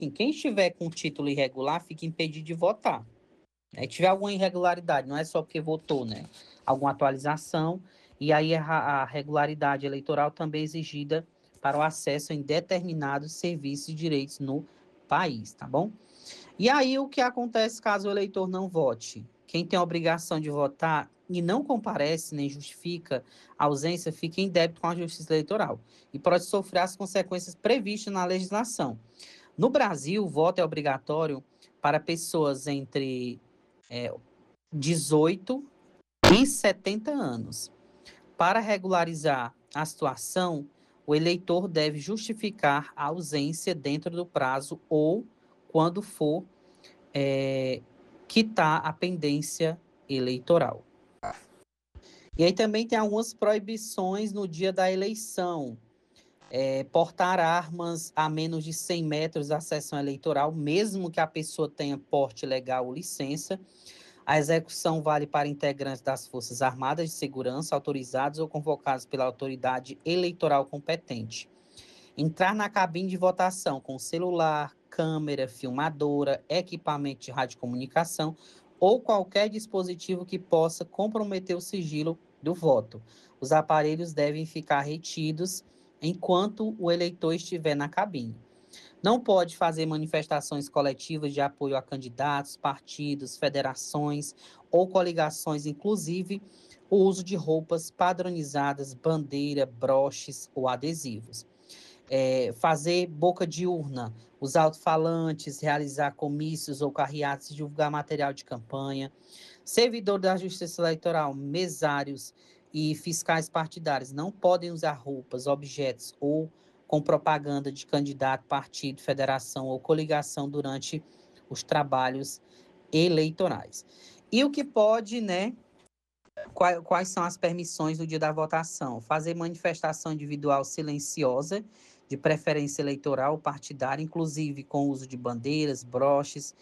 quem estiver com título irregular fica impedido de votar. Se tiver alguma irregularidade, não é só porque votou, né? Alguma atualização, e aí a regularidade eleitoral também é exigida para o acesso em determinados serviços e direitos no país, tá bom? E aí o que acontece caso o eleitor não vote? Quem tem a obrigação de votar e não comparece nem justifica a ausência fica em débito com a Justiça Eleitoral e pode sofrer as consequências previstas na legislação. No Brasil, o voto é obrigatório para pessoas entre 18 e 70 anos. Para regularizar a situação, o eleitor deve justificar a ausência dentro do prazo ou, quando for, quitar a pendência eleitoral. E aí também tem algumas proibições no dia da eleição. Portar armas a menos de 100 metros da sessão eleitoral, mesmo que a pessoa tenha porte legal ou licença. A execução vale para integrantes das Forças Armadas de Segurança autorizados ou convocados pela autoridade eleitoral competente. Entrar na cabine de votação com celular, câmera, filmadora, equipamento de radiocomunicação ou qualquer dispositivo que possa comprometer o sigilo do voto. Os aparelhos devem ficar retidos enquanto o eleitor estiver na cabine. Não pode fazer manifestações coletivas de apoio a candidatos, partidos, federações ou coligações, inclusive o uso de roupas padronizadas, bandeira, broches ou adesivos. Fazer boca de urna, usar alto-falantes, realizar comícios ou carreatas, divulgar material de campanha. Servidor da Justiça Eleitoral, mesários e fiscais partidários não podem usar roupas, objetos ou com propaganda de candidato, partido, federação ou coligação durante os trabalhos eleitorais. E o que pode, né? Quais são as permissões no dia da votação? Fazer manifestação individual silenciosa, de preferência eleitoral partidária, inclusive com uso de bandeiras, broches,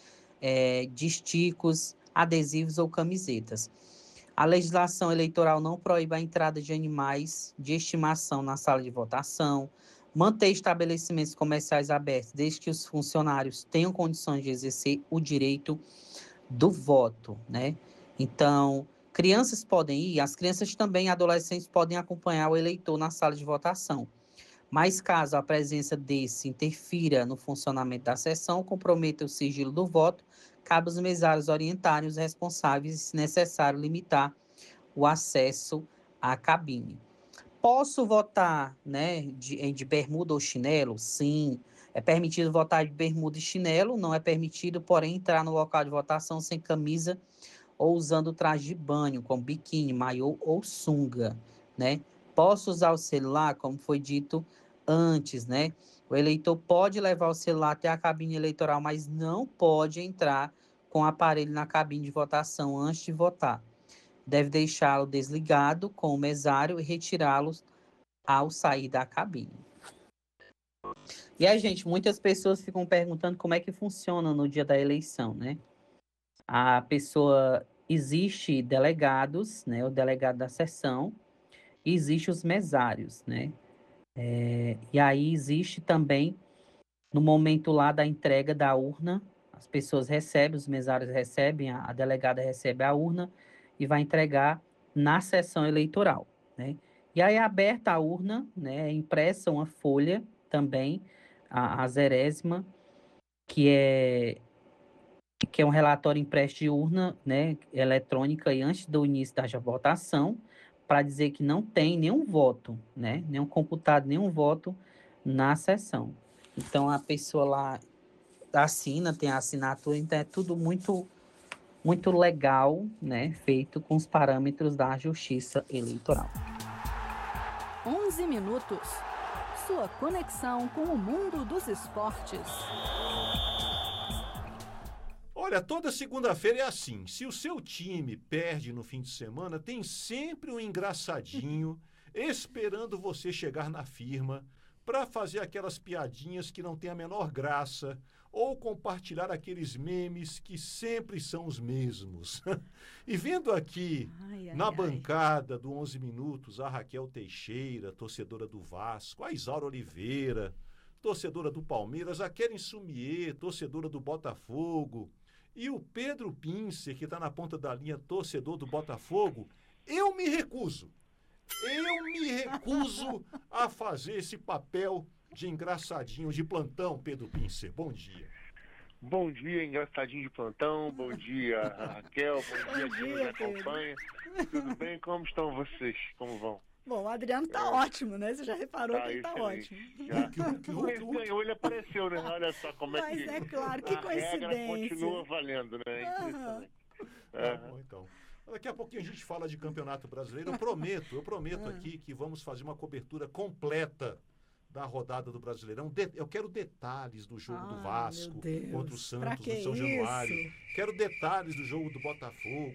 disticos, adesivos ou camisetas. A legislação eleitoral não proíbe a entrada de animais de estimação na sala de votação, manter estabelecimentos comerciais abertos desde que os funcionários tenham condições de exercer o direito do voto, né? Então, crianças podem ir, as crianças também, adolescentes podem acompanhar o eleitor na sala de votação. Mas caso a presença desse interfira no funcionamento da sessão, comprometa o sigilo do voto, cabe aos mesários orientarem os responsáveis e, se necessário, limitar o acesso à cabine. Posso votar, né, de bermuda ou chinelo? Sim. É permitido votar de bermuda e chinelo, não é permitido, porém, entrar no local de votação sem camisa ou usando traje de banho, como biquíni, maiô ou sunga, né? Posso usar o celular, como foi dito antes, né? O eleitor pode levar o celular até a cabine eleitoral, mas não pode entrar com o aparelho na cabine de votação antes de votar. Deve deixá-lo desligado com o mesário e retirá-lo ao sair da cabine. E aí, gente, muitas pessoas ficam perguntando como é que funciona no dia da eleição, né? A pessoa, existe delegados, né? O delegado da sessão, e existe os mesários, né? E aí existe também, no momento lá da entrega da urna, as pessoas recebem, os mesários recebem, a delegada recebe a urna e vai entregar na sessão eleitoral, né? E aí é aberta a urna, né? É impressa uma folha também, a zerésima, que é um relatório impresso de urna, né, eletrônica e antes do início da votação, para dizer que não tem nenhum voto, né, nenhum computado, nenhum voto na sessão. Então a pessoa lá assina, tem a assinatura, então é tudo muito muito legal, né, feito com os parâmetros da Justiça Eleitoral. 11 minutos. Sua conexão com o mundo dos esportes. Olha, toda segunda-feira é assim. Se o seu time perde no fim de semana, tem sempre um engraçadinho esperando você chegar na firma para fazer aquelas piadinhas que não têm a menor graça ou compartilhar aqueles memes que sempre são os mesmos. E vendo aqui na bancada do 11 Minutos a Raquel Teixeira, torcedora do Vasco, a Isaura Oliveira, torcedora do Palmeiras, a Keren Sumier, torcedora do Botafogo, e o Pedro Pincer, que está na ponta da linha, torcedor do Botafogo, eu me recuso a fazer esse papel de engraçadinho de plantão, Pedro Pincer. Bom dia. Bom dia, engraçadinho de plantão. Bom dia, Raquel. Bom dia, quem nos acompanha. Tudo bem? Como estão vocês? Como vão? Bom, o Adriano tá ótimo, né? Você já reparou que ele tá ótimo. Ele ganhou, ele apareceu, né? Olha só como é que... Mas é claro, que coincidência. A regra continua valendo, né? Tá bom, então. Daqui a pouquinho a gente fala de Campeonato Brasileiro. Eu prometo aqui que vamos fazer uma cobertura completa da rodada do Brasileirão. Eu quero detalhes do jogo do Vasco contra o Santos, do São Januário. Quero detalhes do jogo do Botafogo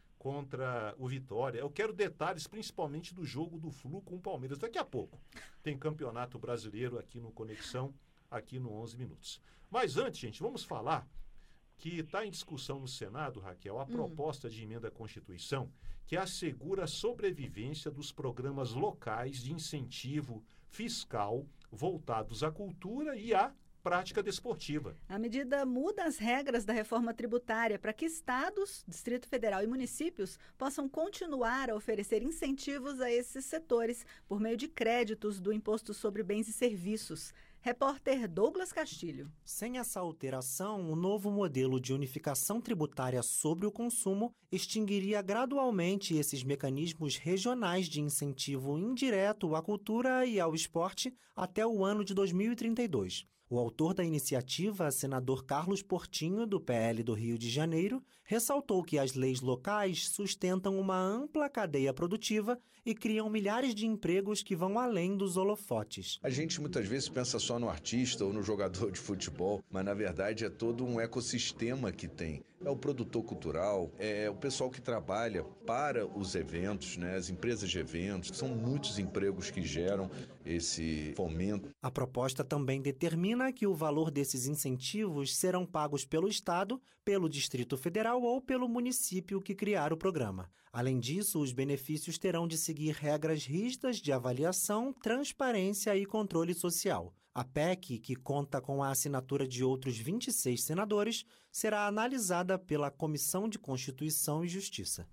contra o Vitória. Eu quero detalhes principalmente do jogo do Flu com o Palmeiras. Daqui a pouco tem Campeonato Brasileiro aqui no Conexão, aqui no 11 Minutos. Mas antes, gente, vamos falar que está em discussão no Senado, Raquel, a proposta de emenda à Constituição que assegura a sobrevivência dos programas locais de incentivo fiscal voltados à cultura e à prática desportiva. A medida muda as regras da reforma tributária para que estados, Distrito Federal e municípios possam continuar a oferecer incentivos a esses setores por meio de créditos do Imposto sobre Bens e Serviços. Repórter Douglas Castilho. Sem essa alteração, o novo modelo de unificação tributária sobre o consumo extinguiria gradualmente esses mecanismos regionais de incentivo indireto à cultura e ao esporte até o ano de 2032. O autor da iniciativa, senador Carlos Portinho, do PL do Rio de Janeiro, ressaltou que as leis locais sustentam uma ampla cadeia produtiva e criam milhares de empregos que vão além dos holofotes. A gente muitas vezes pensa só no artista ou no jogador de futebol, mas na verdade é todo um ecossistema que tem. É o produtor cultural, é o pessoal que trabalha para os eventos, né? As empresas de eventos. São muitos empregos que geram esse fomento. A proposta também determina que o valor desses incentivos serão pagos pelo Estado, pelo Distrito Federal ou pelo município que criar o programa. Além disso, os benefícios terão de seguir regras rígidas de avaliação, transparência e controle social. A PEC, que conta com a assinatura de outros 26 senadores, será analisada pela Comissão de Constituição e Justiça.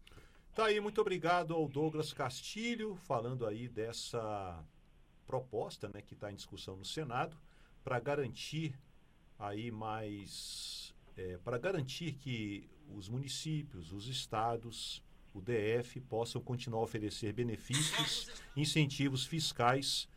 Tá aí, muito obrigado ao Douglas Castilho, falando aí dessa proposta, né, que está em discussão no Senado, para garantir aí para garantir que os municípios, os estados, o DF possam continuar a oferecer benefícios, incentivos fiscais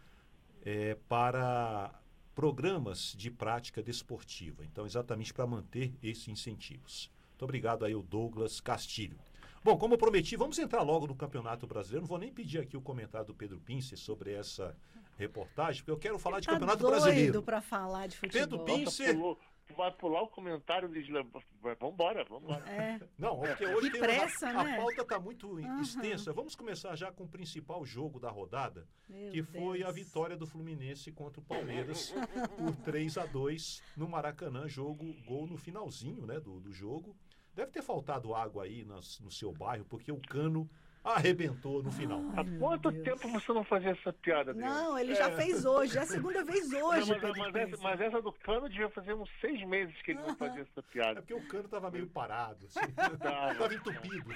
para programas de prática desportiva. Então, exatamente para manter esses incentivos. Muito obrigado aí ao Douglas Castilho. Bom, como eu prometi, vamos entrar logo no Campeonato Brasileiro. Não vou nem pedir aqui o comentário do Pedro Pincer sobre essa reportagem, porque eu quero falar de Campeonato Brasileiro. Doido para falar de futebol. Pedro Pincer... Vai pular o comentário de... Vambora. Não, porque hoje tem pressa, a né? pauta está muito extensa. Vamos começar já com o principal jogo da rodada, foi a vitória do Fluminense contra o Palmeiras por 3-2 no Maracanã, gol no finalzinho, né, do jogo. Deve ter faltado água aí no seu bairro, porque o cano arrebentou no final. Há quanto tempo você não fazia essa piada, Adriano? Não, ele já fez hoje, é a segunda vez hoje. Mas essa do cano devia fazer uns 6 meses que ele não fazia essa piada. É porque o cano estava meio parado, assim. Estava entupido.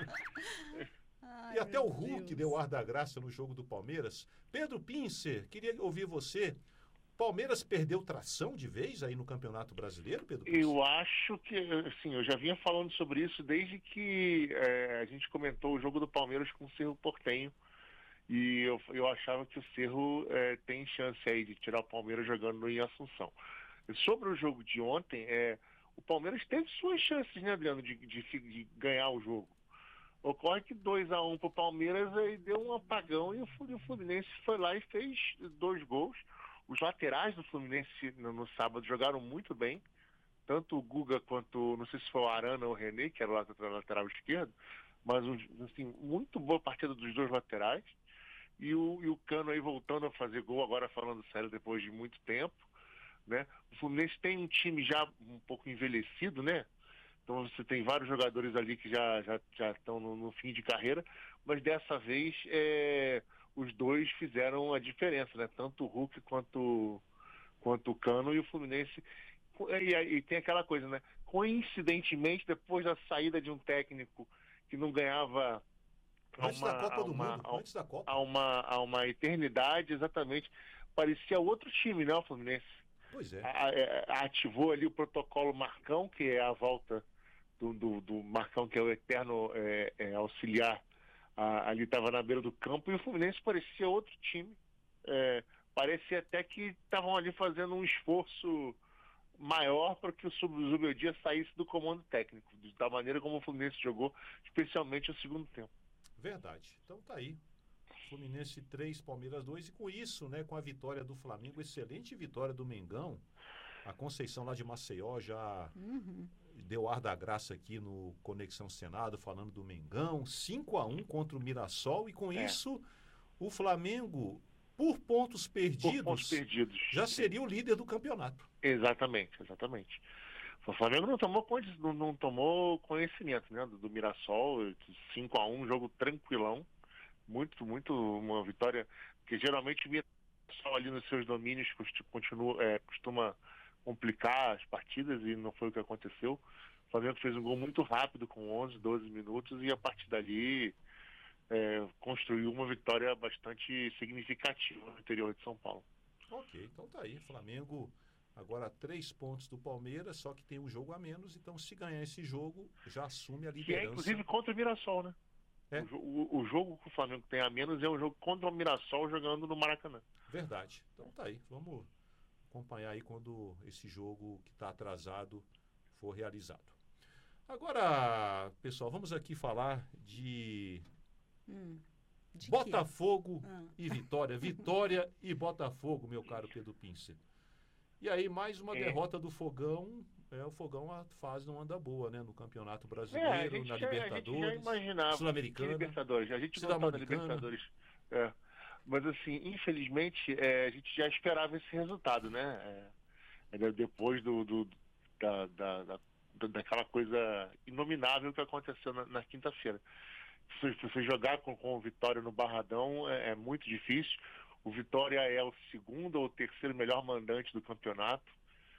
E até o Hulk deu ar da graça no jogo do Palmeiras. Pedro Pincer, queria ouvir você. Palmeiras perdeu tração de vez aí no Campeonato Brasileiro, Pedro? Eu acho que, assim, eu já vinha falando sobre isso desde que a gente comentou o jogo do Palmeiras com o Cerro Porteño. E eu achava que o Cerro tem chance aí de tirar o Palmeiras jogando em Assunção. Sobre o jogo de ontem, o Palmeiras teve suas chances, né, Adriano, de ganhar o jogo. Ocorre que 2-1 para o Palmeiras aí deu um apagão e o Fluminense foi lá e fez 2 gols. Os laterais do Fluminense no sábado jogaram muito bem, tanto o Guga quanto, não sei se foi o Arana ou o René, que era o lateral esquerdo, mas assim, muito boa partida dos 2 laterais. E o Cano aí voltando a fazer gol, agora falando sério, depois de muito tempo, né? O Fluminense tem um time já um pouco envelhecido, né? Então você tem vários jogadores ali que já estão no fim de carreira, mas dessa vez os 2 fizeram a diferença, né? Tanto o Hulk quanto quanto o Cano, e o Fluminense... E tem aquela coisa, né? Coincidentemente, depois da saída de um técnico que não ganhava Antes da Copa do Mundo, antes da Copa. há uma eternidade, exatamente, parecia outro time, né, o Fluminense? Pois é. Ativou ali o protocolo Marcão, que é a volta do Marcão, que é o eterno auxiliar, ali estava na beira do campo, e o Fluminense parecia outro time. Parecia até que estavam ali fazendo um esforço maior para que o Zubeldia saísse do comando técnico, da maneira como o Fluminense jogou, especialmente no segundo tempo. Verdade. Então tá aí. Fluminense 3, Palmeiras 2, e com isso, né, com a vitória do Flamengo, excelente vitória do Mengão, a Conceição lá de Maceió já deu ar da graça aqui no Conexão Senado, falando do Mengão, 5-1 contra o Mirassol, e com isso o Flamengo, por pontos perdidos, já seria o líder do campeonato. Exatamente. O Flamengo não tomou conhecimento, né, do Mirassol, 5-1, jogo tranquilão, muito, uma vitória, porque geralmente o Mirassol ali nos seus domínios costuma complicar as partidas, e não foi o que aconteceu. O Flamengo fez um gol muito rápido, com 11, 12 minutos, e a partir dali construiu uma vitória bastante significativa no interior de São Paulo. Ok, então tá aí, Flamengo agora 3 pontos do Palmeiras, só que tem um jogo a menos, então se ganhar esse jogo, já assume a liderança. Que é inclusive contra o Mirassol, né? O jogo que o Flamengo tem a menos é um jogo contra o Mirassol, jogando no Maracanã. Verdade, então tá aí, vamos acompanhar aí quando esse jogo que está atrasado for realizado. Agora, pessoal, vamos aqui falar de Botafogo e Vitória. Vitória e Botafogo, meu caro Pedro Pincer. E aí, mais uma derrota do Fogão. O Fogão, a fase não anda boa, né? No Campeonato Brasileiro, na Libertadores, a gente já imaginava Sul-Americana, Libertadores. A gente não está na Libertadores. Mas, assim, infelizmente, a gente já esperava esse resultado, né? Depois daquela coisa inominável que aconteceu na quinta-feira. Você jogar com o Vitória no Barradão é muito difícil. O Vitória é o segundo ou terceiro melhor mandante do campeonato.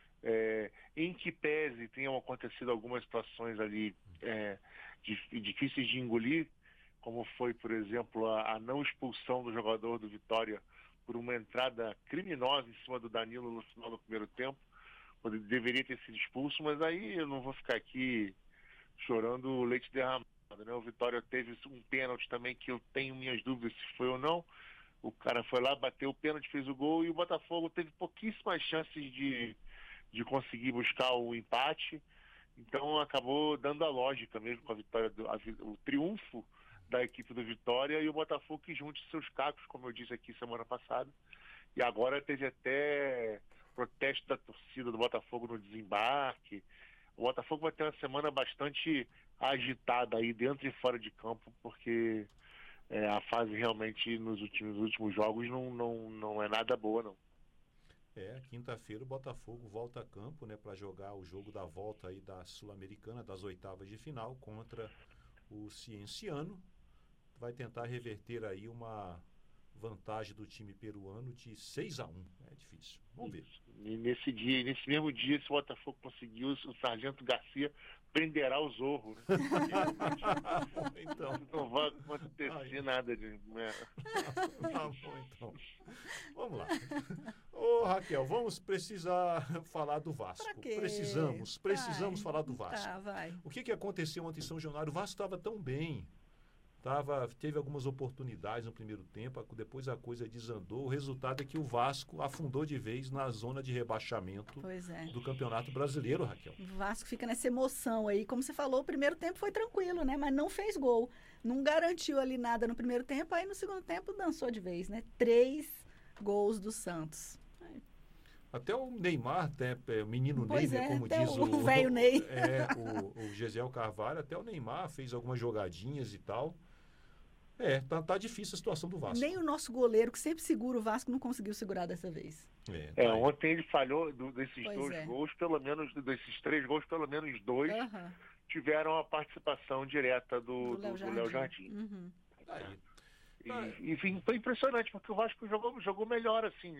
Em que pese tenham acontecido algumas situações ali difíceis de engolir, como foi, por exemplo, a não expulsão do jogador do Vitória por uma entrada criminosa em cima do Danilo no final do primeiro tempo, quando ele deveria ter sido expulso, mas aí eu não vou ficar aqui chorando o leite derramado, né? O Vitória teve um pênalti também, que eu tenho minhas dúvidas se foi ou não. O cara foi lá, bateu o pênalti, fez o gol, e o Botafogo teve pouquíssimas chances de conseguir buscar o empate. Então acabou dando a lógica mesmo com a vitória, o triunfo da equipe do Vitória, e o Botafogo que junte seus cacos, como eu disse aqui semana passada. E agora teve até protesto da torcida do Botafogo no desembarque. O Botafogo vai ter uma semana bastante agitada aí dentro e fora de campo, porque a fase realmente nos últimos jogos não é nada boa, não. Quinta-feira o Botafogo volta a campo, né, para jogar o jogo da volta aí da Sul-Americana, das oitavas de final, contra o Cienciano. Vai tentar reverter aí uma vantagem do time peruano de 6-1. É difícil. Vamos ver. E nesse mesmo dia, se o Botafogo conseguiu, o Sargento Garcia prenderá o Zorro. Né? Então. Não vai acontecer nada de... Tá bom, então. Vamos lá. Ô, Raquel, vamos precisar falar do Vasco. Precisamos falar do Vasco. Tá, vai. O que aconteceu ontem em São Januário? O Vasco estava tão bem. Teve algumas oportunidades no primeiro tempo, depois a coisa desandou. O resultado é que o Vasco afundou de vez na zona de rebaixamento do Campeonato Brasileiro, Raquel. O Vasco fica nessa emoção aí. Como você falou, o primeiro tempo foi tranquilo, né? Mas não fez gol. Não garantiu ali nada no primeiro tempo, aí no segundo tempo dançou de vez, né? 3 gols do Santos. Até o Neymar, o menino Ney, né, como diz o velho Ney. O Gesiel Carvalho, até o Neymar fez algumas jogadinhas e tal. Tá difícil a situação do Vasco. Nem o nosso goleiro, que sempre segura o Vasco, não conseguiu segurar dessa vez. Ontem ele falhou desses gols, pelo menos, desses 3 gols, pelo menos 2 tiveram a participação direta do Léo Jardim. Uhum. Enfim, foi impressionante, porque o Vasco jogou melhor, assim.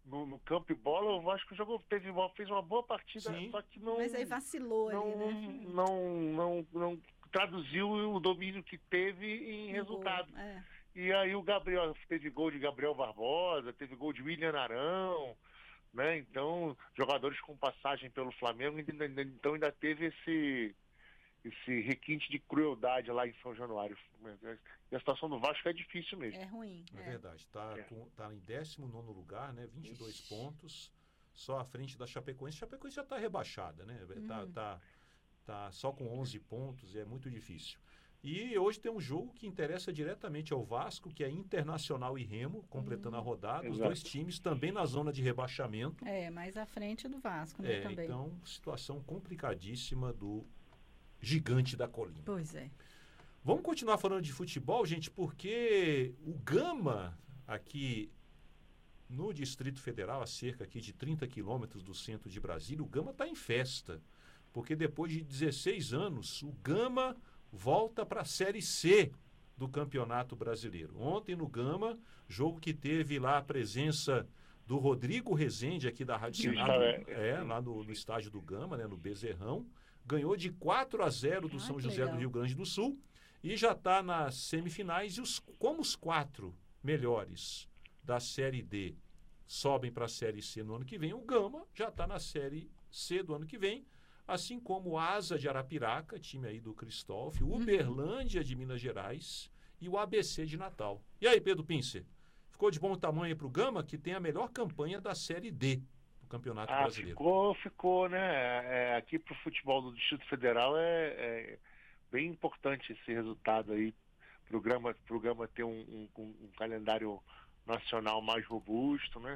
no campo e bola, o Vasco fez uma boa partida, Sim. só que não... Mas aí vacilou ali, né? Não traduziu o domínio que teve em resultado. E aí o Gabriel, teve gol de Gabriel Barbosa, teve gol de William Arão, né? Então, jogadores com passagem pelo Flamengo, então ainda teve esse requinte de crueldade lá em São Januário. E a situação do Vasco é difícil mesmo. É ruim. É verdade. Tá em 19º lugar, né? 22 pontos, só à frente da Chapecoense. A Chapecoense já está rebaixada, né? Tá só com 11 pontos, é muito difícil. E hoje tem um jogo que interessa diretamente ao Vasco, que é Internacional e Remo, completando a rodada. Os dois times também na zona de rebaixamento. Mais à frente do Vasco, né, também. Então, situação complicadíssima do gigante da colina. Pois é. Vamos continuar falando de futebol, gente, porque o Gama, aqui no Distrito Federal, a cerca aqui de 30 quilômetros do centro de Brasília, o Gama está em festa. Porque depois de 16 anos, o Gama volta para a Série C do Campeonato Brasileiro. Ontem no Gama, jogo que teve lá a presença do Rodrigo Rezende, aqui da Rádio Senado, lá no estádio do Gama, né, no Bezerrão, ganhou de 4-0 do São José do Rio Grande do Sul e já está nas semifinais. E como os 4 melhores da Série D sobem para a Série C no ano que vem, o Gama já está na Série C do ano que vem, assim como o Asa de Arapiraca, time aí do Cristóvão, o Uberlândia de Minas Gerais e o ABC de Natal. E aí, Pedro Pincer, ficou de bom tamanho para o Gama, que tem a melhor campanha da Série D do Campeonato Brasileiro? Ficou, né? Aqui para o futebol do Distrito Federal é bem importante esse resultado aí, para o Gama ter um calendário nacional mais robusto, né?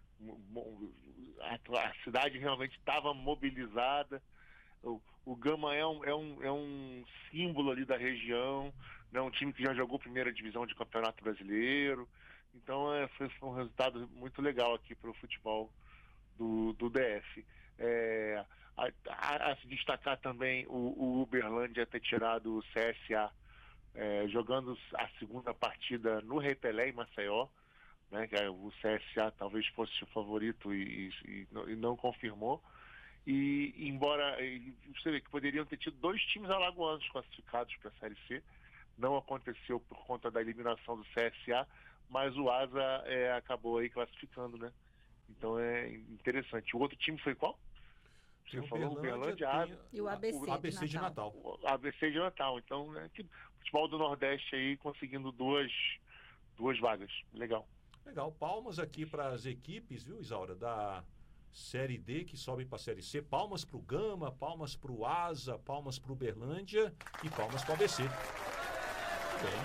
A cidade realmente estava mobilizada. O Gama é um símbolo ali da região, né? Um time que já jogou primeira divisão de Campeonato Brasileiro. Então foi um resultado muito legal aqui para o futebol do DF. A se destacar também o Uberlândia ter tirado o CSA jogando a segunda partida no Rei Pelé em Maceió, né? Que o CSA talvez fosse o favorito e não confirmou. E embora você vê que poderiam ter tido 2 times alagoanos classificados para a Série C, não aconteceu por conta da eliminação do CSA, mas o Asa acabou aí classificando, né? Então é interessante. O outro time foi qual? Você falou o Uberlândia e o ABC de Natal. O ABC de Natal. Então, o futebol do Nordeste aí conseguindo duas vagas. Legal. Legal. Palmas aqui para as equipes, viu, Isaura, da Série D que sobem para a Série C. Palmas para o Gama, palmas para o Asa, palmas para o Uberlândia e palmas para o ABC. Bem.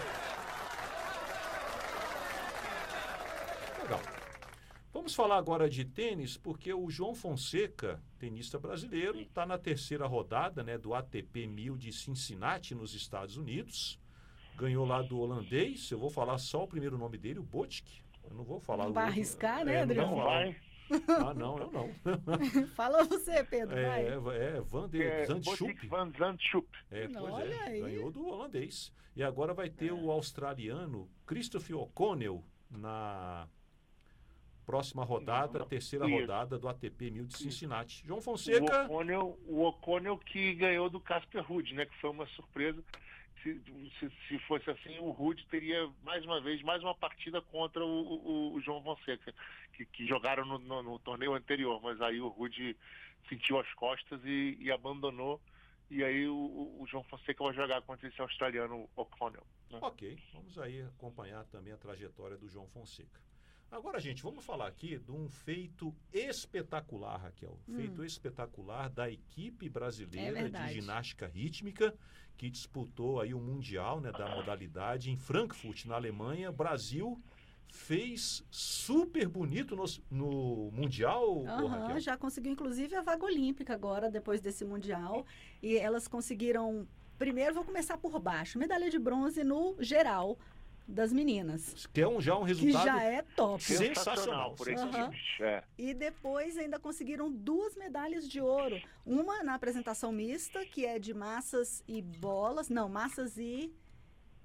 Legal. Vamos falar agora de tênis, porque o João Fonseca, tenista brasileiro, está na 3ª rodada, né, do ATP 1000 de Cincinnati, nos Estados Unidos. Ganhou lá do holandês, eu vou falar só o primeiro nome dele, o Botic. Eu não vou falar... Não vai arriscar, né, Adriano? Não vai. Eu não. Fala você, Pedro, vai. Van Zandschulp. Van Zandschulp. Ganhou do holandês. E agora vai ter o australiano Christopher O'Connell na próxima rodada, a 3ª rodada do ATP 1000 de Cincinnati. João Fonseca... O O'Connell que ganhou do Casper Ruud, né? Que foi uma surpresa. Se fosse assim, o Ruud teria mais uma partida contra o João Fonseca, que jogaram no torneio anterior, mas aí o Ruud sentiu as costas e abandonou, e aí o João Fonseca vai jogar contra esse australiano O'Connell. Né? Ok, vamos aí acompanhar também a trajetória do João Fonseca. Agora, gente, vamos falar aqui de um feito espetacular, Raquel. Feito espetacular da equipe brasileira de ginástica rítmica, que disputou aí o Mundial, né, da modalidade em Frankfurt, na Alemanha. Brasil fez super bonito no Mundial, Raquel. Já conseguiu, inclusive, a vaga olímpica agora, depois desse Mundial. E elas conseguiram... Primeiro, vou começar por baixo. Medalha de bronze no geral das meninas. Que é já um resultado... Que já é top. Sensacional. Por esse time. E depois ainda conseguiram 2 medalhas de ouro. Uma na apresentação mista, que é de massas e bolas. Não, massas e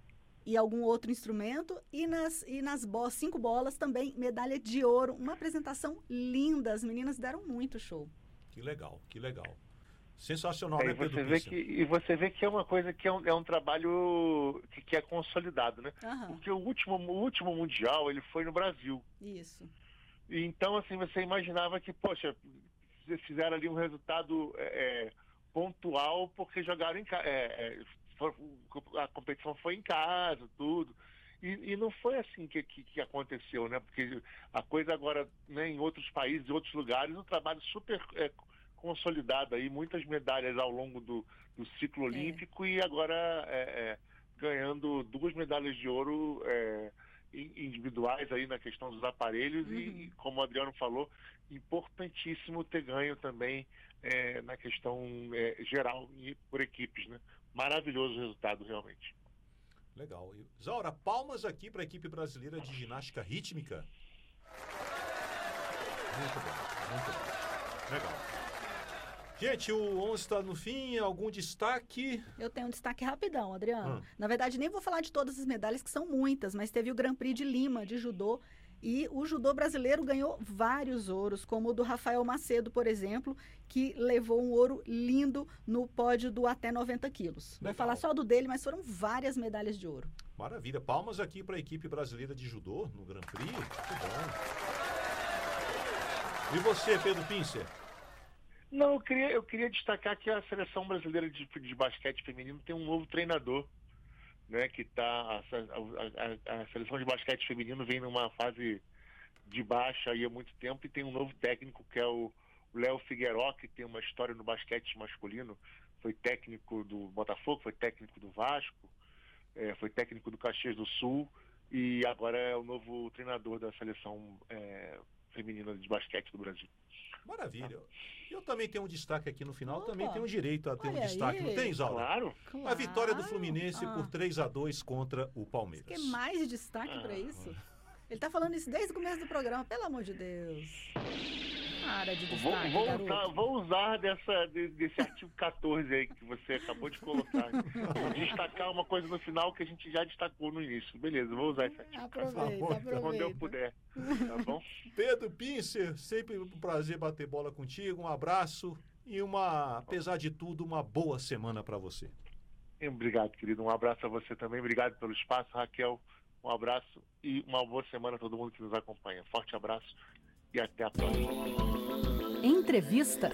e algum outro instrumento. E nas 5 bolas também, medalha de ouro. Uma apresentação linda. As meninas deram muito show. Que legal, que legal. Sensacional, É, né, e Pedro você vê Pincer? e você vê que é uma coisa que é um trabalho que é consolidado, né? Aham, Porque o último Mundial, ele foi no Brasil. isso. E então, assim, você imaginava que, poxa, vocês fizeram ali um resultado pontual porque jogaram em casa. A competição foi em casa, tudo. E não foi assim que aconteceu, né? Porque a coisa agora, né, em outros países, em outros lugares, um trabalho super consolidado aí, muitas medalhas ao longo do ciclo olímpico e agora ganhando 2 medalhas de ouro individuais aí na questão dos aparelhos e, como o Adriano falou, importantíssimo ter ganho também na questão geral e por equipes, né? Maravilhoso o resultado, realmente. Legal. Isaura, palmas aqui para a equipe brasileira de ginástica rítmica. Muito bom, muito bom. Legal. Gente, o 11 está no fim. Algum destaque? Eu tenho um destaque rapidão, Adriano. Na verdade, nem vou falar de todas as medalhas, que são muitas, mas teve o Grand Prix de Lima, de judô, e o judô brasileiro ganhou vários ouros, como o do Rafael Macedo, por exemplo, que levou um ouro lindo no pódio do até 90 quilos. Legal. Vou falar só do dele, mas foram várias medalhas de ouro. Maravilha. Palmas aqui para a equipe brasileira de judô no Grand Prix. Muito bom. E você, Pedro Pincer? Não, eu queria destacar que a seleção brasileira de basquete feminino tem um novo treinador, né? Que a seleção de basquete feminino vem numa fase de baixa aí há muito tempo e tem um novo técnico que é o Léo Figueiró, que tem uma história no basquete masculino. Foi técnico do Botafogo, foi técnico do Vasco, foi técnico do Caxias do Sul e agora é o novo treinador da seleção feminina de basquete do Brasil. Maravilha. Eu também tenho um destaque aqui no final, Opa, também tenho direito a ter um olha destaque. aí. Não tem, Isaura? Claro. A vitória do Fluminense por 3-2 contra o Palmeiras. Quer mais destaque para isso? Ele tá falando isso desde o começo do programa, pelo amor de Deus. Para de destaque, garoto. Vou usar desse artigo 14 aí que você acabou de colocar. Vou destacar uma coisa no final que a gente já destacou no início. Beleza, vou usar esse artigo. Aproveita. Quando eu puder. Tá bom? Pedro Pincer, sempre um prazer bater bola contigo. Um abraço e apesar de tudo, uma boa semana para você. Obrigado, querido. Um abraço a você também. Obrigado pelo espaço, Raquel. Um abraço e uma boa semana a todo mundo que nos acompanha. Forte abraço e até a próxima. Entrevista.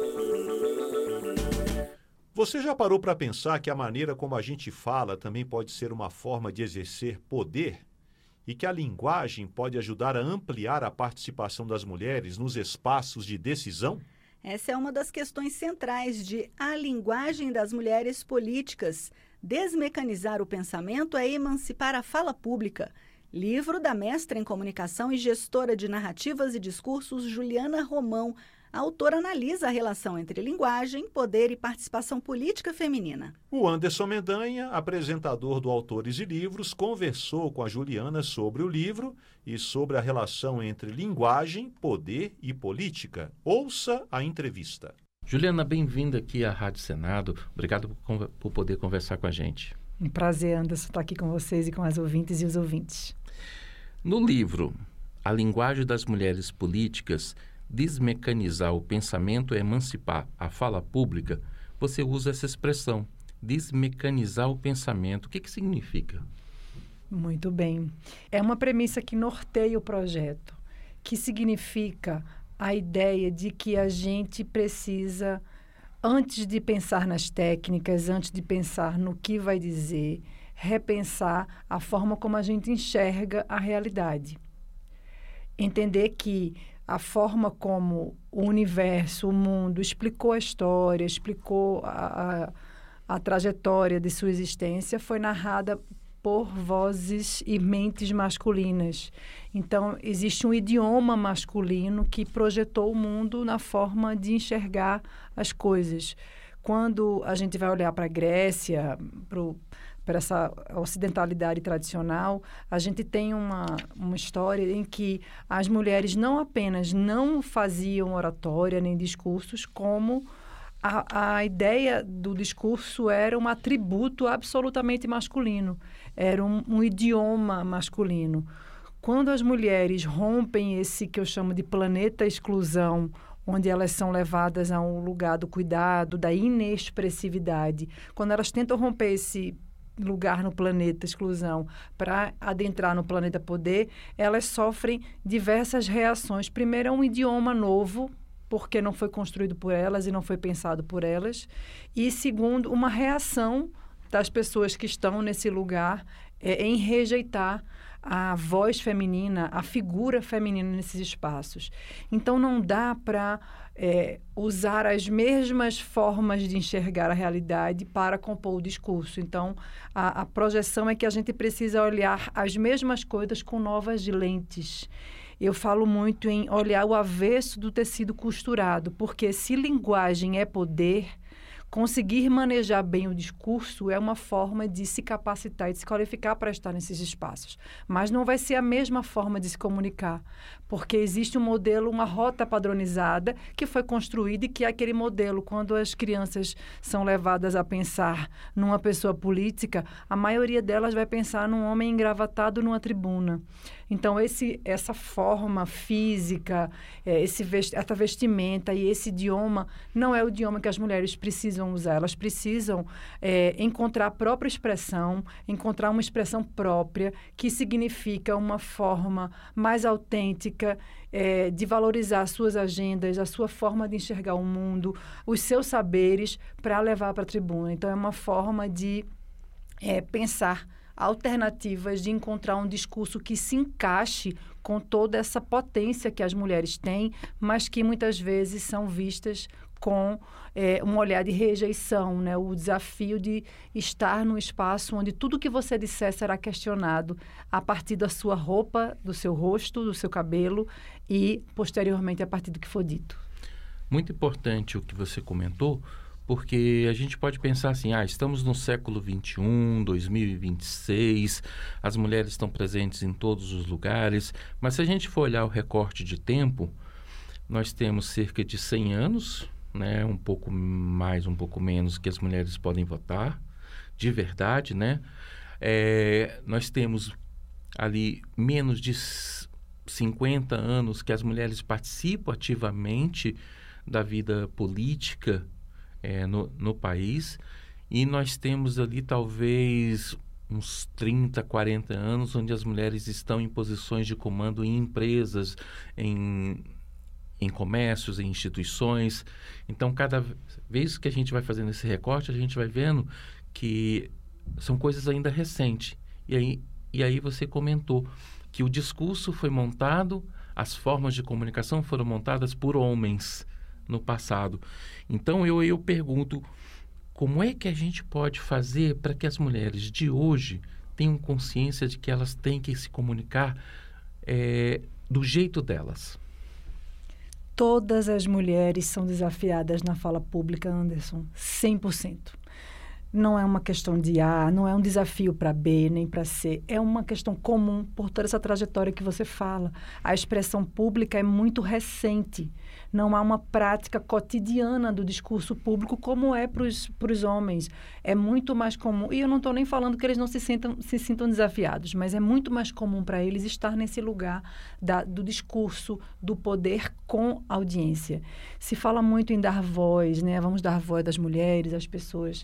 Você já parou para pensar que a maneira como a gente fala também pode ser uma forma de exercer poder? E que a linguagem pode ajudar a ampliar a participação das mulheres nos espaços de decisão? Essa é uma das questões centrais de A Linguagem das Mulheres Políticas. Desmecanizar o pensamento é emancipar a fala pública. Livro da mestra em comunicação e gestora de narrativas e discursos Juliana Romão. A autora analisa a relação entre linguagem, poder e participação política feminina. O Anderson Mendanha, apresentador do Autores e Livros, conversou com a Juliana sobre o livro e sobre a relação entre linguagem, poder e política. Ouça a entrevista. Juliana, bem-vinda aqui à Rádio Senado. Obrigado por poder conversar com a gente. Um prazer, Anderson, estar aqui com vocês e com as ouvintes e os ouvintes. No livro A Linguagem das Mulheres Políticas, desmecanizar o pensamento é emancipar a fala pública, você usa essa expressão, desmecanizar o pensamento. O que significa? Muito bem. É uma premissa que norteia o projeto, que significa a ideia de que a gente precisa, antes de pensar nas técnicas, antes de pensar no que vai dizer, repensar a forma como a gente enxerga a realidade. Entender que a forma como o universo, o mundo, explicou a história, explicou a trajetória de sua existência, foi narrada por vozes e mentes masculinas. Então, existe um idioma masculino que projetou o mundo na forma de enxergar as coisas. Quando a gente vai olhar para a Grécia, para essa ocidentalidade tradicional, a gente tem uma história em que as mulheres não apenas não faziam oratória nem discursos, como a ideia do discurso era um atributo absolutamente masculino, era um idioma masculino. Quando as mulheres rompem esse que eu chamo de planeta exclusão, onde elas são levadas a um lugar do cuidado, da inexpressividade, quando elas tentam romper esse lugar no planeta exclusão para adentrar no planeta poder, elas sofrem diversas reações. Primeiro, é um idioma novo, porque não foi construído por elas e não foi pensado por elas. E, segundo, uma reação das pessoas que estão nesse lugar em rejeitar a voz feminina, a figura feminina nesses espaços. Então, não dá para usar as mesmas formas de enxergar a realidade para compor o discurso. Então, a projeção é que a gente precisa olhar as mesmas coisas com novas lentes. Eu falo muito em olhar o avesso do tecido costurado, porque se linguagem é poder, conseguir manejar bem o discurso é uma forma de se capacitar e de se qualificar para estar nesses espaços. Mas não vai ser a mesma forma de se comunicar, porque existe um modelo, uma rota padronizada que foi construída e que é aquele modelo. Quando as crianças são levadas a pensar numa pessoa política, a maioria delas vai pensar num homem engravatado numa tribuna. Então, essa forma física, essa vestimenta e esse idioma não é o idioma que as mulheres precisam usar. Elas precisam encontrar a própria expressão, encontrar uma expressão própria, que significa uma forma mais autêntica de valorizar as suas agendas, a sua forma de enxergar o mundo, os seus saberes para levar para a tribuna. Então, é uma forma de pensar alternativas, de encontrar um discurso que se encaixe com toda essa potência que as mulheres têm, mas que muitas vezes são vistas com um olhar de rejeição, né? O desafio de estar num espaço onde tudo que você disser será questionado a partir da sua roupa, do seu rosto, do seu cabelo e, posteriormente, a partir do que for dito. Muito importante o que você comentou, porque a gente pode pensar assim, estamos no século XXI, 2026, as mulheres estão presentes em todos os lugares, mas se a gente for olhar o recorte de tempo, nós temos cerca de 100 anos, né, um pouco mais, um pouco menos, que as mulheres podem votar, de verdade, né? Nós temos ali menos de 50 anos que as mulheres participam ativamente da vida política no país, e nós temos ali talvez uns 30, 40 anos onde as mulheres estão em posições de comando em empresas, em comércios, em instituições. Então, cada vez que a gente vai fazendo esse recorte, a gente vai vendo que são coisas ainda recentes. E aí você comentou que o discurso foi montado, as formas de comunicação foram montadas por homens no passado. Então, eu pergunto, como é que a gente pode fazer para que as mulheres de hoje tenham consciência de que elas têm que se comunicar do jeito delas? Todas as mulheres são desafiadas na fala pública, Anderson, 100%. Não é uma questão de A, não é um desafio para B, nem para C. É uma questão comum por toda essa trajetória que você fala. A expressão pública é muito recente. Não há uma prática cotidiana do discurso público como é para os homens. É muito mais comum. E eu não estou nem falando que eles não se sintam desafiados, mas é muito mais comum para eles estar nesse lugar do discurso, do poder com audiência. Se fala muito em dar voz, né? Vamos dar voz às mulheres, às pessoas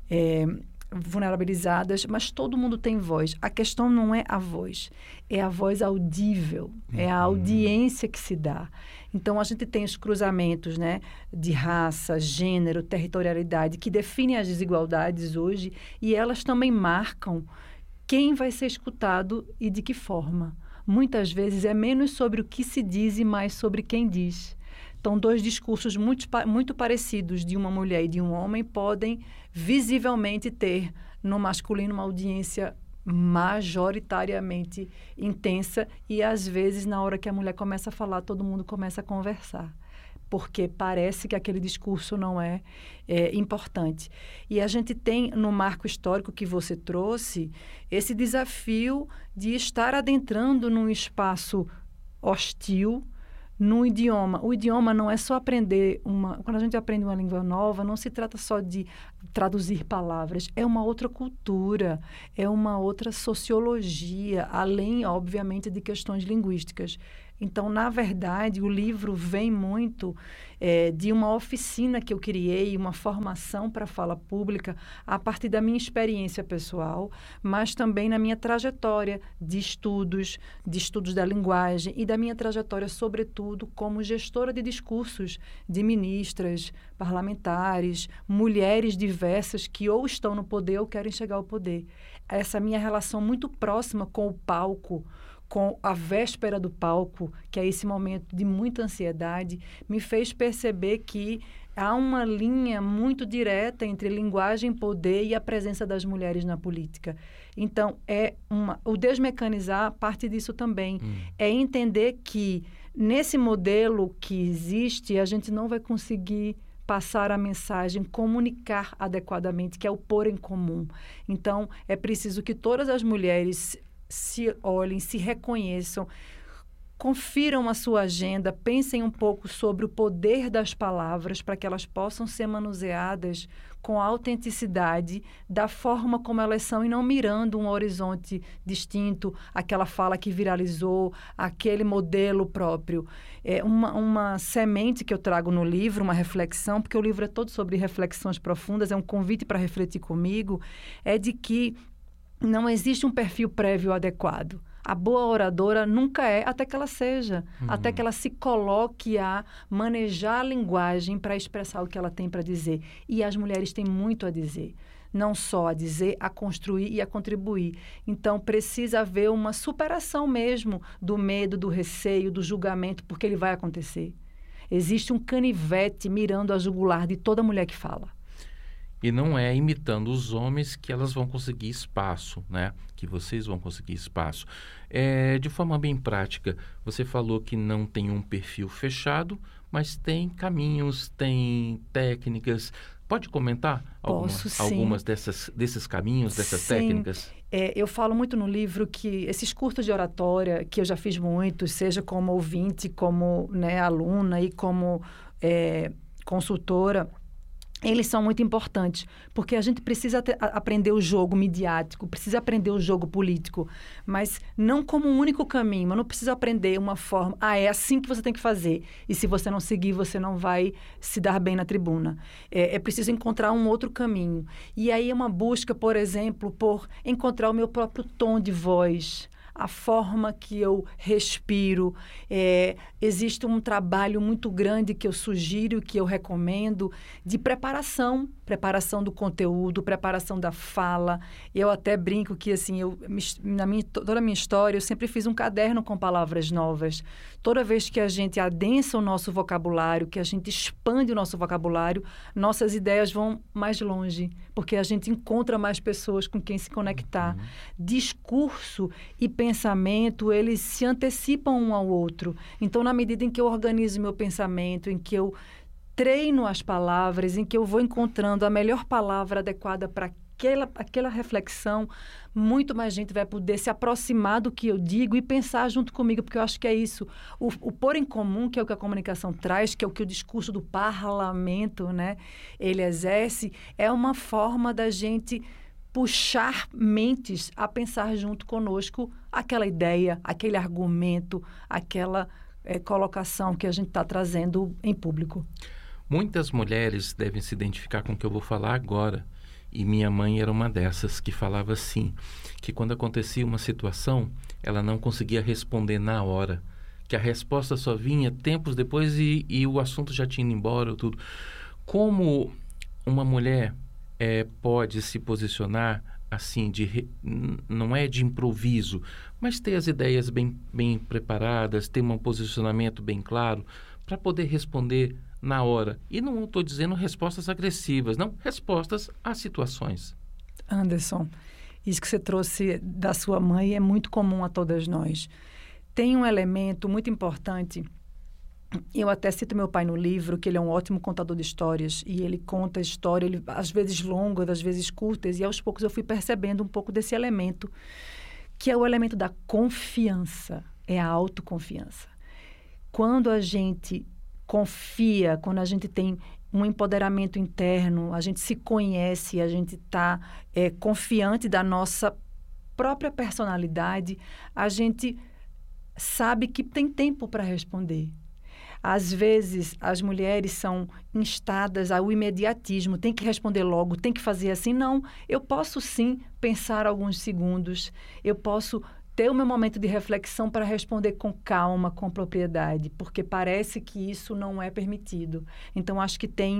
vulnerabilizadas, mas todo mundo tem voz. A questão não é a voz, é a voz audível, é a audiência que se dá. Então, a gente tem os cruzamentos, né, de raça, gênero, territorialidade, que definem as desigualdades hoje, e elas também marcam quem vai ser escutado e de que forma. Muitas vezes é menos sobre o que se diz e mais sobre quem diz. Então, dois discursos muito parecidos de uma mulher e de um homem podem visivelmente ter no masculino uma audiência majoritariamente intensa e, às vezes, na hora que a mulher começa a falar, todo mundo começa a conversar, porque parece que aquele discurso não é importante. E a gente tem, no marco histórico que você trouxe, esse desafio de estar adentrando num espaço hostil, no idioma. O idioma não é só aprender quando a gente aprende uma língua nova, não se trata só de traduzir palavras, é uma outra cultura, é uma outra sociologia, além, obviamente, de questões linguísticas. Então, na verdade, o livro vem muito de uma oficina que eu criei, uma formação para a fala pública, a partir da minha experiência pessoal, mas também na minha trajetória de estudos da linguagem e da minha trajetória, sobretudo, como gestora de discursos de ministras, parlamentares, mulheres diversas que ou estão no poder ou querem chegar ao poder. Essa minha relação muito próxima com o palco, com a véspera do palco, que é esse momento de muita ansiedade, me fez perceber que há uma linha muito direta entre linguagem, poder e a presença das mulheres na política. Então, o desmecanizar parte disso também. É entender que, nesse modelo que existe, a gente não vai conseguir passar a mensagem, comunicar adequadamente, que é o pôr em comum. Então, é preciso que todas as mulheres se olhem, se reconheçam, confiram a sua agenda, pensem um pouco sobre o poder das palavras para que elas possam ser manuseadas com autenticidade, da forma como elas são e não mirando um horizonte distinto, aquela fala que viralizou, aquele modelo próprio. É uma semente que eu trago no livro, uma reflexão, porque o livro é todo sobre reflexões profundas, é um convite para refletir comigo, é de que não existe um perfil prévio adequado. A boa oradora nunca é, até que ela seja. Até que ela se coloque a manejar a linguagem para expressar o que ela tem para dizer. E as mulheres têm muito a dizer. Não só a dizer, a construir e a contribuir. Então, precisa haver uma superação mesmo do medo, do receio, do julgamento, porque ele vai acontecer. Existe um canivete mirando a jugular de toda mulher que fala. E não é imitando os homens que elas vão conseguir espaço, né? Que vocês vão conseguir espaço. De forma bem prática, você falou que não tem um perfil fechado, mas tem caminhos, tem técnicas. Pode comentar algumas desses caminhos, dessas técnicas? Eu falo muito no livro que esses cursos de oratória, que eu já fiz muitos, seja como ouvinte, como aluna e como consultora, eles são muito importantes, porque a gente precisa aprender o jogo midiático, precisa aprender o jogo político, mas não como um único caminho. Eu não preciso aprender uma forma, é assim que você tem que fazer, e se você não seguir, você não vai se dar bem na tribuna. É preciso encontrar um outro caminho. E aí é uma busca, por exemplo, por encontrar o meu próprio tom de voz, a forma que eu respiro. Existe um trabalho muito grande que eu sugiro, que eu recomendo, de preparação do conteúdo, preparação da fala. Eu até brinco que, assim, toda a minha história, eu sempre fiz um caderno com palavras novas. Toda vez que a gente adensa o nosso vocabulário, que a gente expande o nosso vocabulário, nossas ideias vão mais longe, porque a gente encontra mais pessoas com quem se conectar. Discurso e pensamento, eles se antecipam um ao outro. Então, na medida em que eu organizo meu pensamento, em que eu treino as palavras, em que eu vou encontrando a melhor palavra adequada para aquela reflexão, muito mais gente vai poder se aproximar do que eu digo e pensar junto comigo, porque eu acho que é isso. O pôr em comum, que é o que a comunicação traz, que é o que o discurso do parlamento, ele exerce, é uma forma da gente puxar mentes a pensar junto conosco aquela ideia, aquele argumento, aquela colocação que a gente está trazendo em público. Muitas mulheres devem se identificar com o que eu vou falar agora. E minha mãe era uma dessas que falava assim, que quando acontecia uma situação, ela não conseguia responder na hora, que a resposta só vinha tempos depois e o assunto já tinha ido embora, tudo. Como uma mulher pode se posicionar assim, não é de improviso, mas ter as ideias bem preparadas, ter um posicionamento bem claro, para poder responder na hora. E não estou dizendo respostas agressivas, não, respostas às situações. Anderson, isso que você trouxe da sua mãe é muito comum a todas nós. Tem um elemento muito importante. Eu até cito meu pai no livro, que ele é um ótimo contador de histórias, e ele conta a história, às vezes longas, às vezes curtas, e aos poucos eu fui percebendo um pouco desse elemento, que é o elemento da confiança, é a autoconfiança. quando a gente confia, quando a gente tem um empoderamento interno, a gente se conhece, a gente está confiante da nossa própria personalidade, a gente sabe que tem tempo para responder. Às vezes, as mulheres são instadas ao imediatismo, tem que responder logo, tem que fazer assim. Não, eu posso sim pensar alguns segundos, eu posso ter o meu momento de reflexão para responder com calma, com propriedade, porque parece que isso não é permitido. Então, acho que tem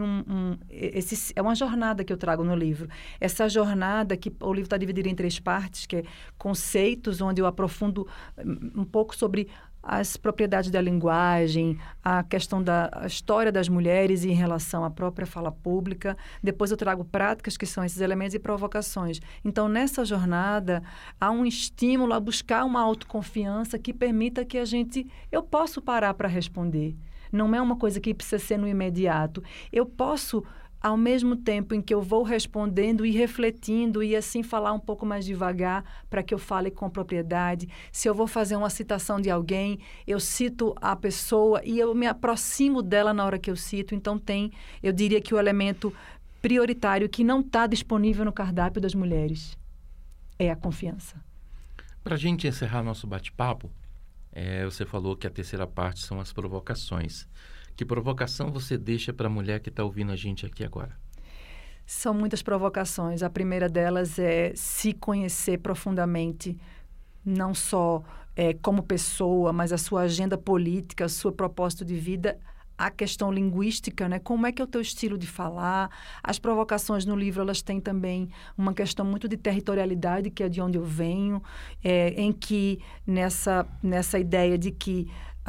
é uma jornada que eu trago no livro. Essa jornada, que o livro está dividido em 3 partes, que é conceitos, onde eu aprofundo um pouco sobre as propriedades da linguagem, a questão da história das mulheres em relação à própria fala pública. Depois eu trago práticas, que são esses elementos, e provocações. Então, nessa jornada, há um estímulo a buscar uma autoconfiança que permita que eu posso parar para responder. Não é uma coisa que precisa ser no imediato. Eu posso, ao mesmo tempo em que eu vou respondendo e refletindo, e assim falar um pouco mais devagar para que eu fale com propriedade. Se eu vou fazer uma citação de alguém, eu cito a pessoa e eu me aproximo dela na hora que eu cito. Então eu diria que o elemento prioritário que não está disponível no cardápio das mulheres é a confiança. Para a gente encerrar nosso bate-papo, você falou que a terceira parte são as provocações. Que provocação você deixa para a mulher que está ouvindo a gente aqui agora? São muitas provocações. A primeira delas é se conhecer profundamente, não só como pessoa, mas a sua agenda política, o seu propósito de vida, a questão linguística, né? Como é que é o teu estilo de falar? As provocações no livro, elas têm também uma questão muito de territorialidade, que é de onde eu venho, em que nessa ideia de que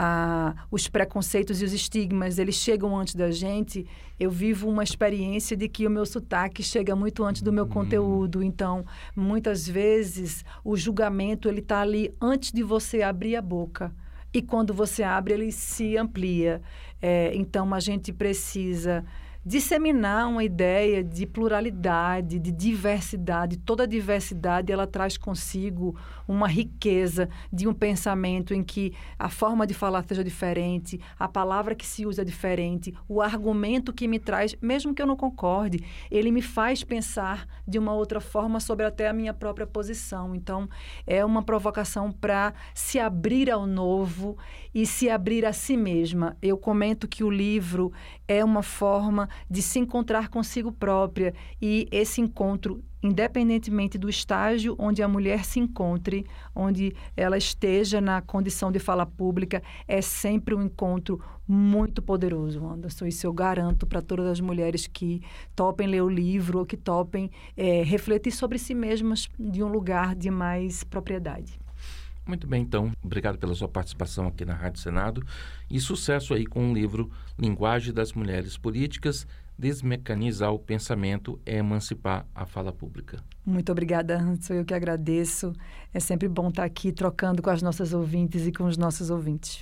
os preconceitos e os estigmas, eles chegam antes da gente. Eu vivo uma experiência de que o meu sotaque chega muito antes do meu conteúdo. Então, muitas vezes, o julgamento, ele está ali antes de você abrir a boca. E quando você abre, ele se amplia. Então, a gente precisa disseminar uma ideia de pluralidade, de diversidade. Toda diversidade, ela traz consigo uma riqueza de um pensamento em que a forma de falar seja diferente, a palavra que se usa é diferente, o argumento que me traz, mesmo que eu não concorde, ele me faz pensar de uma outra forma sobre até a minha própria posição. Então, é uma provocação para se abrir ao novo e se abrir a si mesma. Eu comento que o livro é uma forma de se encontrar consigo própria, e esse encontro, independentemente do estágio onde a mulher se encontre, onde ela esteja na condição de fala pública, é sempre um encontro muito poderoso, Anderson. Isso eu garanto para todas as mulheres que topem ler o livro ou que topem refletir sobre si mesmas de um lugar de mais propriedade. Muito bem, então, obrigado pela sua participação aqui na Rádio Senado e sucesso aí com o livro Linguagem das Mulheres Políticas, Desmecanizar o Pensamento é Emancipar a Fala Pública. Muito obrigada, Anderson, eu que agradeço. É sempre bom estar aqui trocando com as nossas ouvintes e com os nossos ouvintes.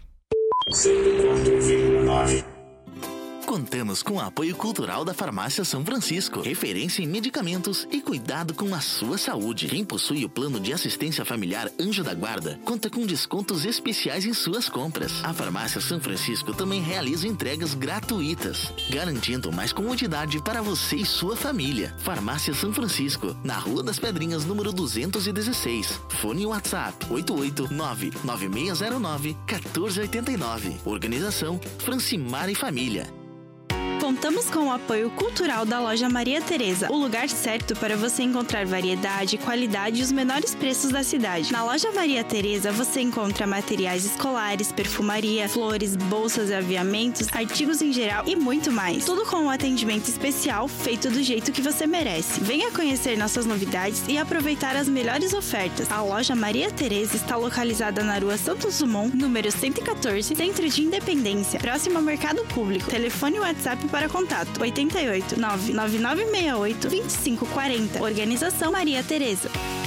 Contamos com o apoio cultural da Farmácia São Francisco, referência em medicamentos e cuidado com a sua saúde. Quem possui o plano de assistência familiar Anjo da Guarda conta com descontos especiais em suas compras. A Farmácia São Francisco também realiza entregas gratuitas, garantindo mais comodidade para você e sua família. Farmácia São Francisco, na Rua das Pedrinhas, número 216. Fone WhatsApp 889-9609-1489. Organização Francimar e Família. Contamos com o apoio cultural da Loja Maria Tereza, o lugar certo para você encontrar variedade, qualidade e os menores preços da cidade. Na Loja Maria Tereza você encontra materiais escolares, perfumaria, flores, bolsas e aviamentos, artigos em geral e muito mais. Tudo com um atendimento especial feito do jeito que você merece. Venha conhecer nossas novidades e aproveitar as melhores ofertas. A Loja Maria Tereza está localizada na Rua Santos Dumont, número 114, Centro de Independência, próximo ao Mercado Público. Telefone WhatsApp para contato 88 99968 2540. Organização Maria Tereza.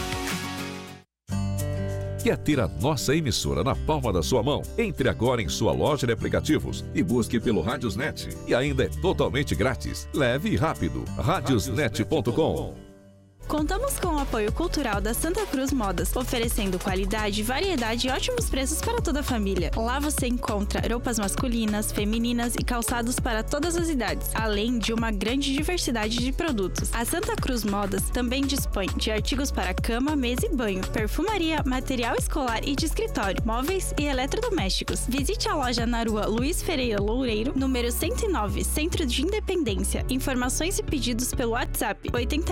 Quer ter a nossa emissora na palma da sua mão? Entre agora em sua loja de aplicativos e busque pelo Radiosnet. E ainda é totalmente grátis. Leve e rápido. Radiosnet.com. Contamos com o apoio cultural da Santa Cruz Modas, oferecendo qualidade, variedade e ótimos preços para toda a família. Lá você encontra roupas masculinas, femininas e calçados para todas as idades, além de uma grande diversidade de produtos. A Santa Cruz Modas também dispõe de artigos para cama, mesa e banho, perfumaria, material escolar e de escritório, móveis e eletrodomésticos. Visite a loja na rua Luiz Ferreira Loureiro, número 109, Centro de Independência. Informações e pedidos pelo WhatsApp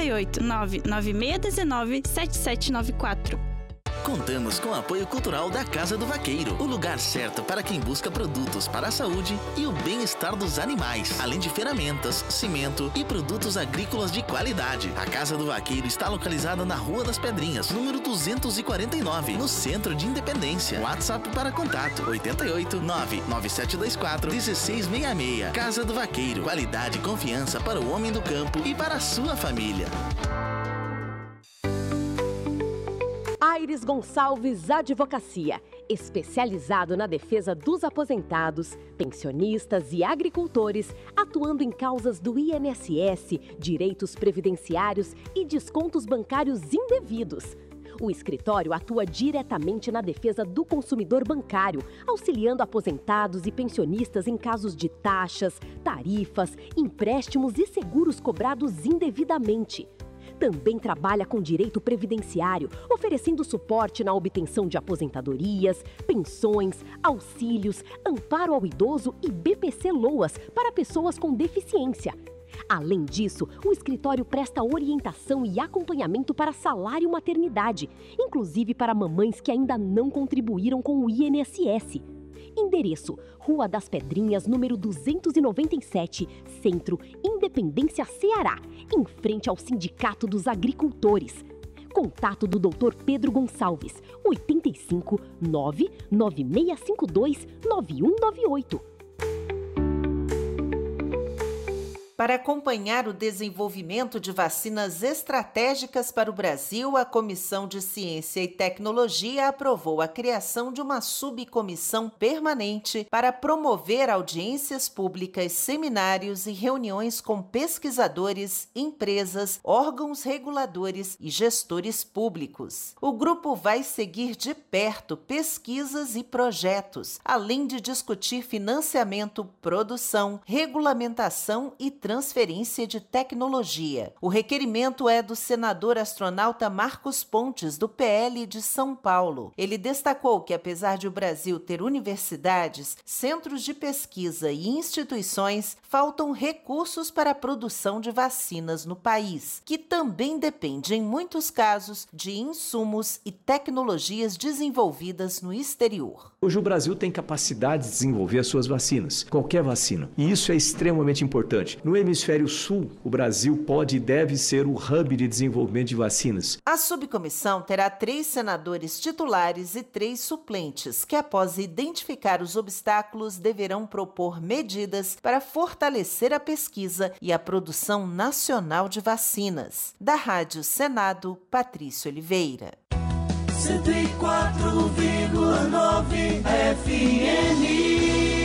889-9619-7794. Contamos com o apoio cultural da Casa do Vaqueiro, o lugar certo para quem busca produtos para a saúde e o bem-estar dos animais, além de ferramentas, cimento e produtos agrícolas de qualidade. A Casa do Vaqueiro está localizada na Rua das Pedrinhas, número 249, no Centro de Independência. WhatsApp para contato 889-9724-1666. Casa do Vaqueiro, qualidade e confiança para o homem do campo e para a sua família. Aires Gonçalves Advocacia, especializado na defesa dos aposentados, pensionistas e agricultores, atuando em causas do INSS, direitos previdenciários e descontos bancários indevidos. O escritório atua diretamente na defesa do consumidor bancário, auxiliando aposentados e pensionistas em casos de taxas, tarifas, empréstimos e seguros cobrados indevidamente. Também trabalha com direito previdenciário, oferecendo suporte na obtenção de aposentadorias, pensões, auxílios, amparo ao idoso e BPC-LOAS para pessoas com deficiência. Além disso, o escritório presta orientação e acompanhamento para salário maternidade, inclusive para mamães que ainda não contribuíram com o INSS. Endereço: Rua das Pedrinhas, número 297, Centro, Independência, Ceará, em frente ao Sindicato dos Agricultores. Contato do Dr. Pedro Gonçalves, 85 99652 9198. Para acompanhar o desenvolvimento de vacinas estratégicas para o Brasil, a Comissão de Ciência e Tecnologia aprovou a criação de uma subcomissão permanente para promover audiências públicas, seminários e reuniões com pesquisadores, empresas, órgãos reguladores e gestores públicos. O grupo vai seguir de perto pesquisas e projetos, além de discutir financiamento, produção, regulamentação e transferência de tecnologia. O requerimento é do senador astronauta Marcos Pontes, do PL de São Paulo. Ele destacou que, apesar de o Brasil ter universidades, centros de pesquisa e instituições, faltam recursos para a produção de vacinas no país, que também depende, em muitos casos, de insumos e tecnologias desenvolvidas no exterior. Hoje o Brasil tem capacidade de desenvolver as suas vacinas, qualquer vacina, e isso é extremamente importante. No hemisfério sul, o Brasil pode e deve ser o hub de desenvolvimento de vacinas. A subcomissão terá 3 senadores titulares e 3 suplentes, que após identificar os obstáculos deverão propor medidas para fortalecer a pesquisa e a produção nacional de vacinas. Da Rádio Senado, Patrícia Oliveira. 104,9 FM.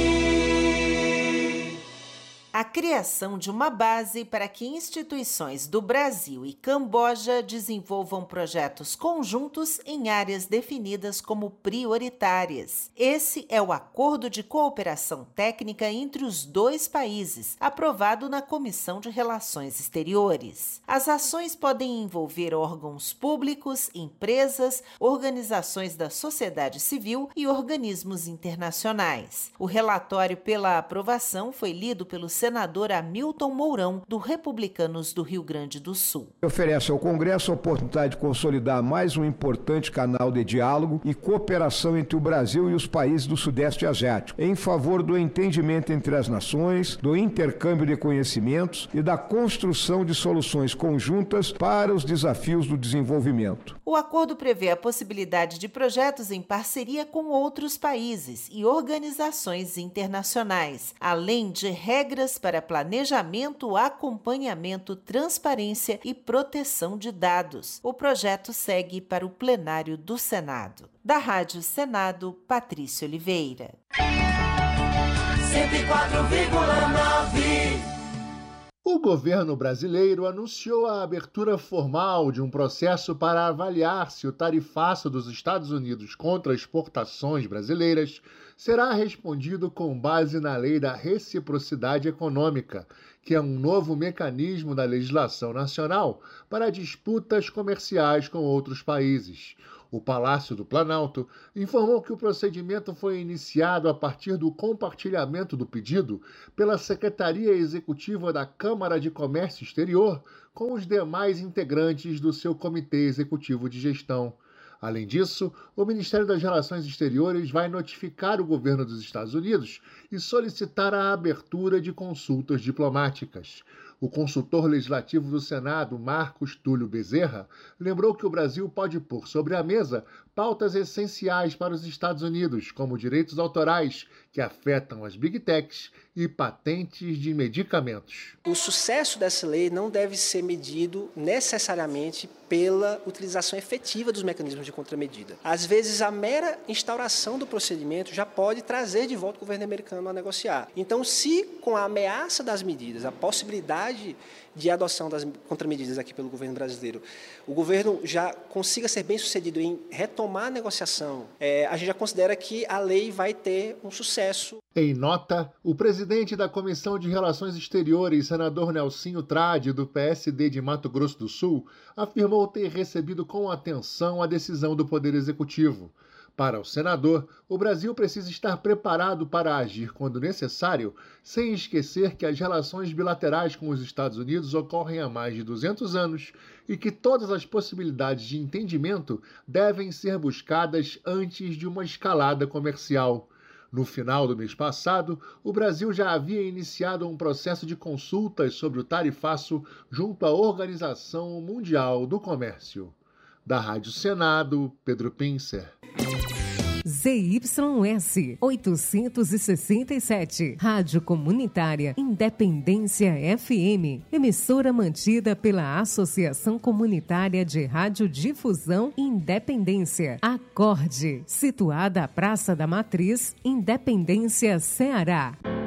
A criação de uma base para que instituições do Brasil e Camboja desenvolvam projetos conjuntos em áreas definidas como prioritárias. Esse é o Acordo de Cooperação Técnica entre os 2 países, aprovado na Comissão de Relações Exteriores. As ações podem envolver órgãos públicos, empresas, organizações da sociedade civil e organismos internacionais. O relatório pela aprovação foi lido pelo senador Hamilton Mourão, do Republicanos do Rio Grande do Sul. Oferece ao Congresso a oportunidade de consolidar mais um importante canal de diálogo e cooperação entre o Brasil e os países do Sudeste Asiático, em favor do entendimento entre as nações, do intercâmbio de conhecimentos e da construção de soluções conjuntas para os desafios do desenvolvimento. O acordo prevê a possibilidade de projetos em parceria com outros países e organizações internacionais, além de regras para planejamento, acompanhamento, transparência e proteção de dados. O projeto segue para o plenário do Senado. Da Rádio Senado, Patrícia Oliveira. 104,9. O governo brasileiro anunciou a abertura formal de um processo para avaliar se o tarifaço dos Estados Unidos contra exportações brasileiras será respondido com base na Lei da Reciprocidade Econômica, que é um novo mecanismo da legislação nacional para disputas comerciais com outros países. O Palácio do Planalto informou que o procedimento foi iniciado a partir do compartilhamento do pedido pela Secretaria Executiva da Câmara de Comércio Exterior com os demais integrantes do seu Comitê Executivo de Gestão. Além disso, o Ministério das Relações Exteriores vai notificar o governo dos Estados Unidos e solicitar a abertura de consultas diplomáticas. O consultor legislativo do Senado, Marcos Túlio Bezerra, lembrou que o Brasil pode pôr sobre a mesa pautas essenciais para os Estados Unidos, como direitos autorais, que afetam as Big Techs, e patentes de medicamentos. O sucesso dessa lei não deve ser medido necessariamente pela utilização efetiva dos mecanismos de contramedida. Às vezes, a mera instauração do procedimento já pode trazer de volta o governo americano a negociar. Então, se com a ameaça das medidas, a possibilidade de adoção das contramedidas aqui pelo governo brasileiro, o governo já consiga ser bem sucedido em retomar a negociação, a gente já considera que a lei vai ter um sucesso. Em nota, o presidente da Comissão de Relações Exteriores, senador Nelsinho Trade, do PSD de Mato Grosso do Sul, afirmou ter recebido com atenção a decisão do Poder Executivo. Para o senador, o Brasil precisa estar preparado para agir quando necessário, sem esquecer que as relações bilaterais com os Estados Unidos ocorrem há mais de 200 anos e que todas as possibilidades de entendimento devem ser buscadas antes de uma escalada comercial. No final do mês passado, o Brasil já havia iniciado um processo de consultas sobre o tarifaço junto à Organização Mundial do Comércio. Da Rádio Senado, Pedro Pincer. ZYS 867, Rádio Comunitária Independência FM, emissora mantida pela Associação Comunitária de Radiodifusão Independência, Acorde, situada à Praça da Matriz, Independência, Ceará.